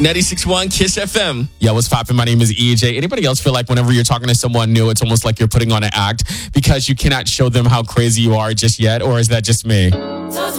96.1 Kiss FM. Yo, what's poppin'? My name is EJ. Anybody else feel like whenever you're talking to someone new, it's almost like you're putting on an act because you cannot show them how crazy you are just yet? Or is that just me?